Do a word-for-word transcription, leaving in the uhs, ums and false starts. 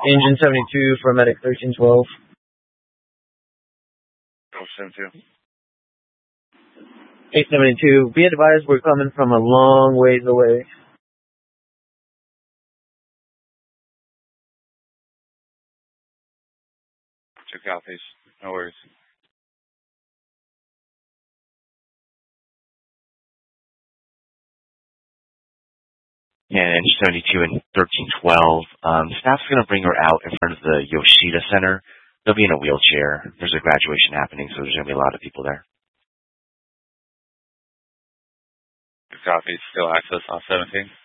Engine seventy-two for Medic thirteen twelve. Oh, seventy-two. eight seventy-two, be advised we're coming from a long ways away. Check out these. No worries. And Engine seventy-two and thirteen twelve. Um, staff's going to bring her out in front of the Yoshida Center. They'll be in a wheelchair. There's a graduation happening, so there's going to be a lot of people there. Good copy. Still access off seventeen.